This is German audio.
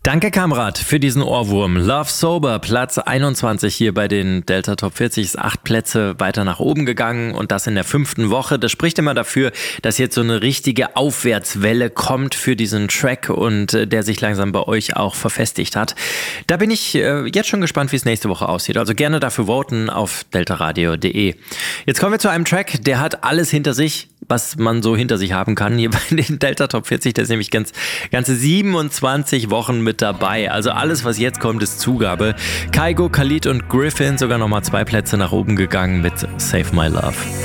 Danke, Kamrat, für diesen Ohrwurm. Love Sober, Platz 21 hier bei den Delta Top 40, ist 8 Plätze weiter nach oben gegangen und das in der 5. Woche. Das spricht immer dafür, dass jetzt so eine richtige Aufwärtswelle kommt für diesen Track und der sich langsam bei euch auch verfestigt hat. Da bin ich jetzt schon gespannt, wie es nächste Woche aussieht. Also gerne dafür voten auf deltaradio.de. Jetzt kommen wir zu einem Track, der hat alles hinter sich, was man so hinter sich haben kann. Hier bei den Delta Top 40, der ist nämlich ganze 27 Wochen mit dabei. Also alles, was jetzt kommt, ist Zugabe. Kygo, Khalid und Griffin sogar nochmal 2 Plätze nach oben gegangen mit Save My Love.